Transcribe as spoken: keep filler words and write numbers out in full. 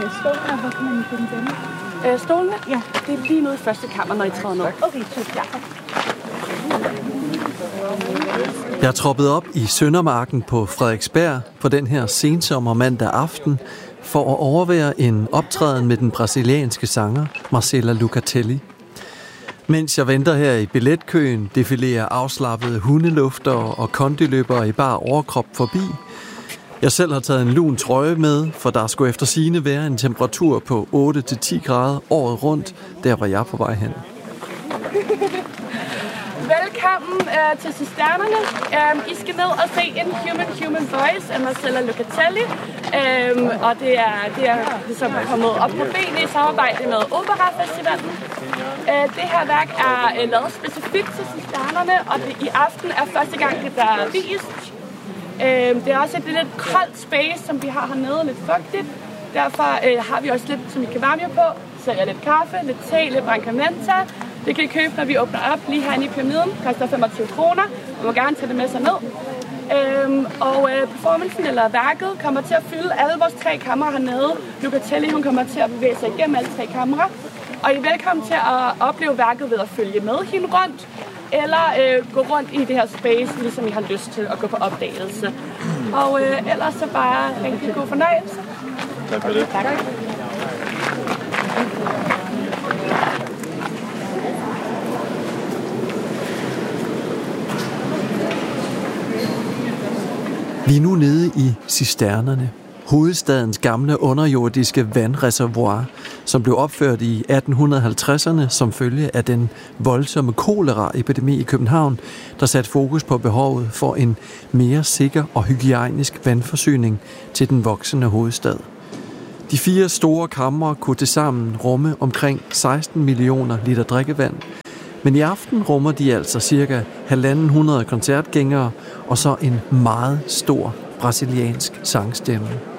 stolene, hvor kan man finde dem? Øh, stolene? Ja. Det er lige nede i første kammer, når I træder ned. Okay, tusind tak. Jeg er troppet op i Søndermarken på Frederiksberg på den her sensommer mandag aften for at overvære en optræden med den brasilianske sanger Marcela Lucatelli. Mens jeg venter her i billetkøen, defilerer afslappede hundelufter og kondiløbere i bar overkrop forbi. Jeg selv har taget en lun trøje med, for der skulle efter sigende være en temperatur på otte til ti grader året rundt, der hvor jeg er på vej hen. Velkommen øh, til Cisternerne. Um, I skal ned og se en Human Human Voice af Marcela Lucatelli. Um, og det er, det er ligesom kommet op på benene i samarbejde med Operafestivalen. Uh, det her værk er uh, lavet specifikt til Cisternerne, og det i aften er første gang, det der er vist. Uh, det er også et lidt koldt space, som vi har hernede, lidt fugtigt. Derfor uh, har vi også lidt, som I kan varme jer på. Sælger lidt kaffe, lidt te, lidt brancamenta. Det kan I købe, når vi åbner op lige herinde i pyramiden. Det koster femogtyve kroner. Man må gerne tage det med sig ned. Øhm, og øh, performancen eller værket kommer til at fylde alle vores tre kamre hernede. Lucatelli, hun kommer til at bevæge sig igennem alle tre kamre. Og I er velkommen til at opleve værket ved at følge med hende rundt. Eller øh, gå rundt i det her space, ligesom I har lyst til at gå på opdagelse. Og øh, ellers så bare rigtig god fornøjelse. Tak for det. Tak. Vi er nu nede i Cisternerne, hovedstadens gamle underjordiske vandreservoir, som blev opført i atten halvtredserne som følge af den voldsomme koleraepidemi i København, der satte fokus på behovet for en mere sikker og hygiejnisk vandforsyning til den voksende hovedstad. De fire store kamre kunne tilsammen rumme omkring seksten millioner liter drikkevand, men i aften rummer de altså cirka halvanden hundrede koncertgængere og så en meget stor brasiliansk sangstemme.